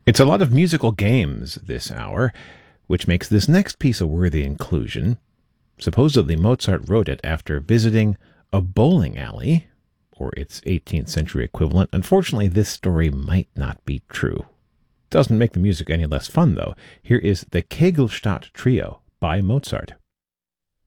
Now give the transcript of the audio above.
It's a lot of musical games this hour, which makes this next piece a worthy inclusion. Supposedly, Mozart wrote it after visiting a bowling alley, or its 18th century equivalent. Unfortunately, this story might not be true. Doesn't make the music any less fun, though. Here is the Kegelstadt Trio by Mozart.